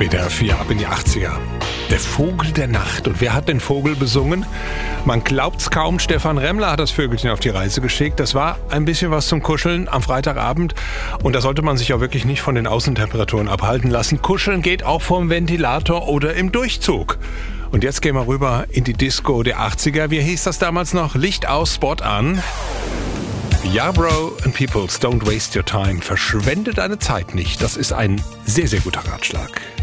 WDR 4 ab in die 80er. Der Vogel der Nacht. Und wer hat den Vogel besungen? Man glaubt's kaum, Stefan Remmler hat das Vögelchen auf die Reise geschickt. Das war ein bisschen was zum Kuscheln am Freitagabend. Und da sollte man sich auch wirklich nicht von den Außentemperaturen abhalten lassen. Kuscheln geht auch vom Ventilator oder im Durchzug. Und jetzt gehen wir rüber in die Disco der 80er. Wie hieß das damals noch? Licht aus, Spot an. Yarbrough and Peoples, don't waste your time. Verschwende deine Zeit nicht. Das ist ein sehr, sehr guter Ratschlag.